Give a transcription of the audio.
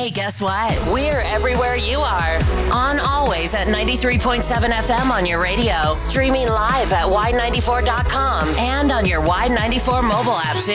Hey, guess what? We're everywhere you are. On always at 93.7 FM on your radio. Streaming live at Y94.com and on your Y94 mobile app too.